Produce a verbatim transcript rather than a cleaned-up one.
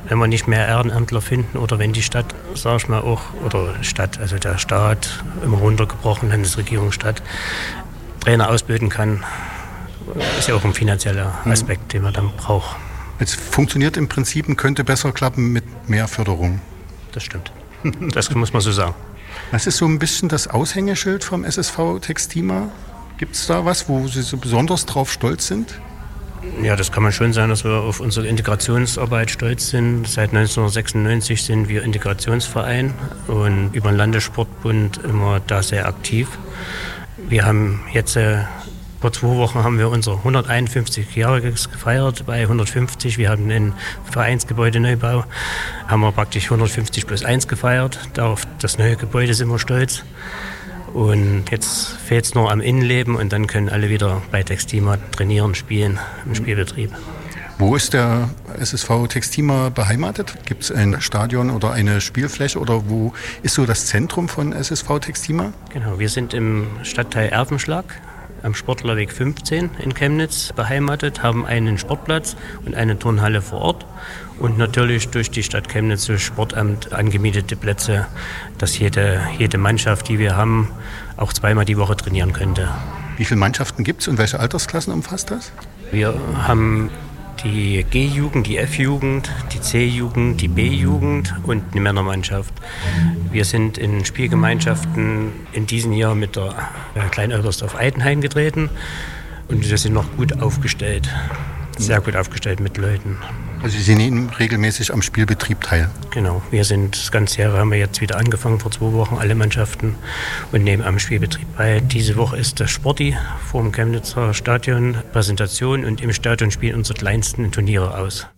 wenn wir nicht mehr Ehrenamtler finden oder wenn die Stadt, sag ich mal auch, oder Stadt, also der Staat, immer runtergebrochen, Landesregierungsstadt, Trainer ausbilden kann, ist ja auch ein finanzieller Aspekt, den man dann braucht. Es funktioniert im Prinzip und könnte besser klappen mit mehr Förderung. Das stimmt. Das muss man so sagen. Was ist so ein bisschen das Aushängeschild vom S S V Textima? Gibt es da was, wo Sie so besonders drauf stolz sind? Ja, das kann man schon sagen, dass wir auf unsere Integrationsarbeit stolz sind. Seit neunzehnhundertsechsundneunzig sind wir Integrationsverein und über den Landessportbund immer da sehr aktiv. Wir haben jetzt, äh, vor zwei Wochen haben wir unser hunderteinundfünfzig-jähriges gefeiert bei hundertfünfzig. Wir haben einen Vereinsgebäudeneubau, haben wir praktisch hundertfünfzig plus eins gefeiert. Auf das neue Gebäude sind wir stolz. Und jetzt fehlt es nur am Innenleben und dann können alle wieder bei Textima trainieren, spielen im Spielbetrieb. Wo ist der S S V Textima beheimatet? Gibt es ein Stadion oder eine Spielfläche oder wo ist so das Zentrum von S S V Textima? Genau, wir sind im Stadtteil Erfenschlag am Sportlerweg fünfzehn in Chemnitz beheimatet, haben einen Sportplatz und eine Turnhalle vor Ort und natürlich durch die Stadt Chemnitz, durch Sportamt angemietete Plätze, dass jede, jede Mannschaft, die wir haben, auch zweimal die Woche trainieren könnte. Wie viele Mannschaften gibt es und welche Altersklassen umfasst das? Wir haben die G-Jugend, die F-Jugend, die C-Jugend, die B-Jugend und eine Männermannschaft. Wir sind in Spielgemeinschaften in diesem Jahr mit der Klein-Oebersdorf Eidenhain getreten und wir sind noch gut aufgestellt, sehr gut aufgestellt mit Leuten. Also Sie nehmen regelmäßig am Spielbetrieb teil? Genau, wir sind das ganze Jahr, haben wir jetzt wieder angefangen, vor zwei Wochen alle Mannschaften und nehmen am Spielbetrieb bei. Diese Woche ist das Sporti vor dem Chemnitzer Stadion, Präsentation und im Stadion spielen unsere kleinsten Turniere aus.